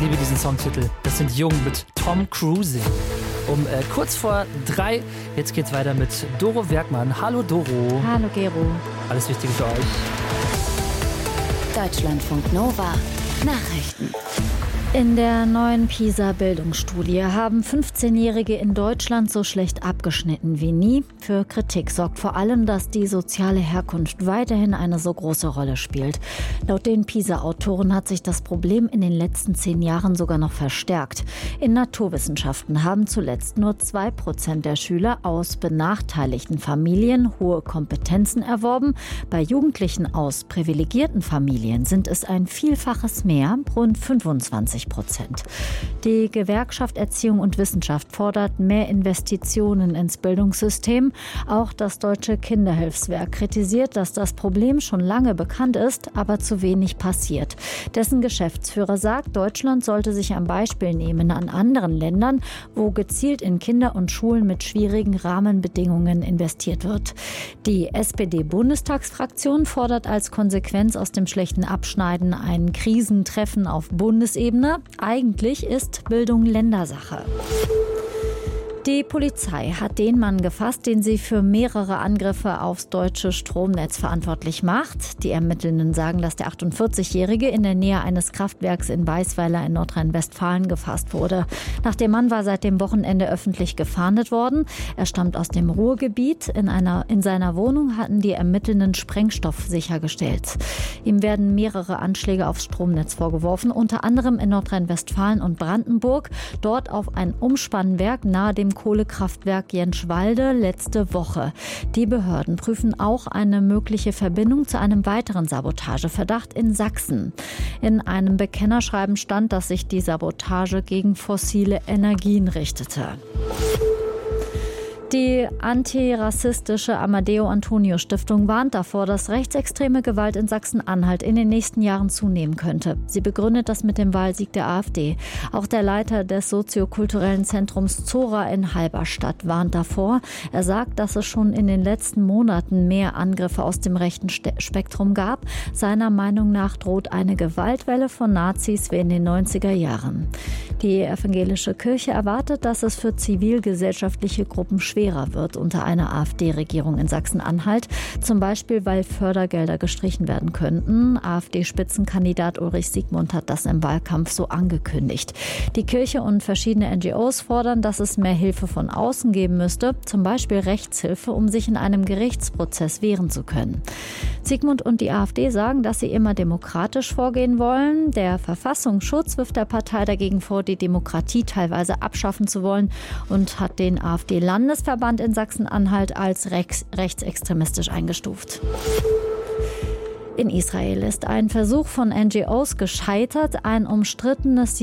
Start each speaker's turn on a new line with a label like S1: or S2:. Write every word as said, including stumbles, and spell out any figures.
S1: liebe diesen Songtitel. Das sind Jung mit Tom Cruising. Um äh, kurz vor drei. Jetzt geht's weiter mit Doro Werkmann. Hallo Doro.
S2: Hallo Gero.
S1: Alles Wichtige für euch.
S3: Deutschlandfunk Nova. Nachrichten.
S2: In der neuen PISA-Bildungsstudie haben fünfzehnjährige in Deutschland so schlecht abgeschnitten wie nie. Für Kritik sorgt vor allem, dass die soziale Herkunft weiterhin eine so große Rolle spielt. Laut den PISA-Autoren hat sich das Problem in den letzten zehn Jahren sogar noch verstärkt. In Naturwissenschaften haben zuletzt nur zwei Prozent der Schüler aus benachteiligten Familien hohe Kompetenzen erworben. Bei Jugendlichen aus privilegierten Familien sind es ein Vielfaches mehr, rund fünfundzwanzig Prozent. Die Gewerkschaft Erziehung und Wissenschaft fordert mehr Investitionen ins Bildungssystem. Auch das Deutsche Kinderhilfswerk kritisiert, dass das Problem schon lange bekannt ist, aber zu wenig passiert. Dessen Geschäftsführer sagt, Deutschland sollte sich ein Beispiel nehmen an anderen Ländern, wo gezielt in Kinder und Schulen mit schwierigen Rahmenbedingungen investiert wird. Die S P D-Bundestagsfraktion fordert als Konsequenz aus dem schlechten Abschneiden ein Krisentreffen auf Bundesebene. Eigentlich ist Bildung Ländersache. Die Polizei hat den Mann gefasst, den sie für mehrere Angriffe aufs deutsche Stromnetz verantwortlich macht. Die Ermittelnden sagen, dass der achtundvierzigjährige in der Nähe eines Kraftwerks in Weisweiler in Nordrhein-Westfalen gefasst wurde. Nach dem Mann war seit dem Wochenende öffentlich gefahndet worden. Er stammt aus dem Ruhrgebiet. In, einer, in seiner Wohnung hatten die Ermittelnden Sprengstoff sichergestellt. Ihm werden mehrere Anschläge aufs Stromnetz vorgeworfen, unter anderem in Nordrhein-Westfalen und Brandenburg. Dort auf ein Umspannwerk nahe dem Kohlekraftwerk Jenschwalde letzte Woche. Die Behörden prüfen auch eine mögliche Verbindung zu einem weiteren Sabotageverdacht in Sachsen. In einem Bekennerschreiben stand, dass sich die Sabotage gegen fossile Energien richtete. Die antirassistische Amadeo Antonio Stiftung warnt davor, dass rechtsextreme Gewalt in Sachsen-Anhalt in den nächsten Jahren zunehmen könnte. Sie begründet das mit dem Wahlsieg der AfD. Auch der Leiter des soziokulturellen Zentrums Zora in Halberstadt warnt davor. Er sagt, dass es schon in den letzten Monaten mehr Angriffe aus dem rechten Spektrum gab. Seiner Meinung nach droht eine Gewaltwelle von Nazis wie in den neunziger Jahren. Die evangelische Kirche erwartet, dass es für zivilgesellschaftliche Gruppen schwer wird unter einer AfD-Regierung in Sachsen-Anhalt, zum Beispiel weil Fördergelder gestrichen werden könnten. AfD-Spitzenkandidat Ulrich Siegmund hat das im Wahlkampf so angekündigt. Die Kirche und verschiedene N G Os fordern, dass es mehr Hilfe von außen geben müsste, zum Beispiel Rechtshilfe, um sich in einem Gerichtsprozess wehren zu können. Siegmund und die AfD sagen, dass sie immer demokratisch vorgehen wollen. Der Verfassungsschutz wirft der Partei dagegen vor, die Demokratie teilweise abschaffen zu wollen und hat den AfD-Landesverband in Sachsen-Anhalt als rechts- rechtsextremistisch eingestuft. In Israel ist ein Versuch von N G Os gescheitert, ein umstrittenes